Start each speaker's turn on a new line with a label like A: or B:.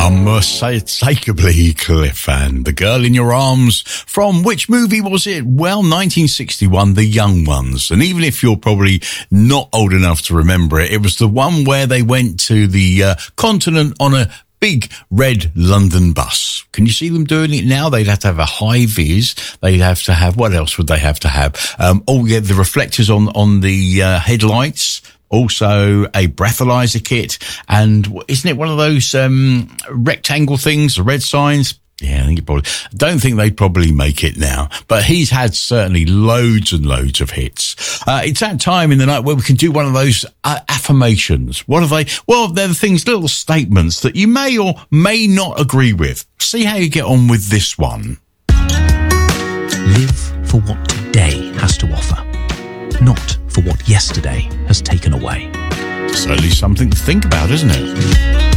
A: Unmistakably Cliff and The Girl in Your Arms. From which movie was it? Well, 1961, The Young Ones. And even if you're probably not old enough to remember it, it was the one where they went to the continent on a big red London bus. Can you see them doing it now? They'd have to have a high vis. They'd have to have, what else would they have to have? The reflectors on the headlights. Also a breathalyzer kit. And isn't it one of those rectangle things, the red signs? Yeah, I think don't think they'd probably make it now, but he's had certainly loads and loads of hits. It's that time in the night where we can do one of those affirmations. What are they? Well, they're the things, little statements that you may or may not agree with. See how you get on with this one.
B: Live for what today has to offer, not for what yesterday has taken away.
A: Certainly something to think about, isn't it?